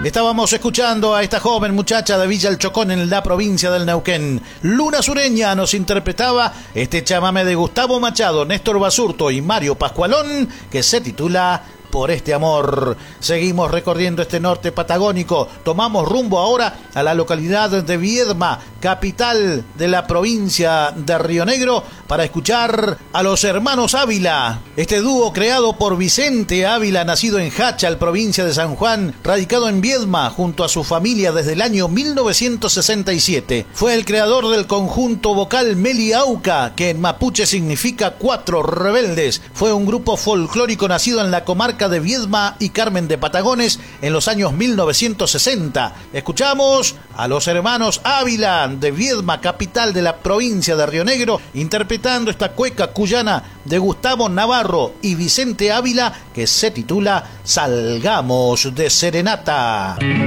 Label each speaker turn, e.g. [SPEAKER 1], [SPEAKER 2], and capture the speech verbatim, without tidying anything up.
[SPEAKER 1] estábamos escuchando a esta joven muchacha de Villa El Chocón en la provincia del Neuquén. Luna Sureña nos interpretaba este chamamé de Gustavo Machado, Néstor Basurto y Mario Pascualón, que se titula Por este amor. Seguimos recorriendo este norte patagónico. Tomamos rumbo ahora a la localidad de Viedma, capital de la provincia de Río Negro, para escuchar a los hermanos Ávila. Este dúo creado por Vicente Ávila, nacido en Jáchal, provincia de San Juan, radicado en Viedma junto a su familia desde el año mil novecientos sesenta y siete. Fue el creador del conjunto vocal Meli Auca, que en mapuche significa cuatro rebeldes. Fue un grupo folclórico nacido en la comarca de Viedma y Carmen de Patagones en los años mil novecientos sesenta. Escuchamos a los hermanos Ávila de Viedma, capital de la provincia de Río Negro, interpretando esta cueca cuyana de Gustavo Navarro y Vicente Ávila, que se titula Salgamos de Serenata.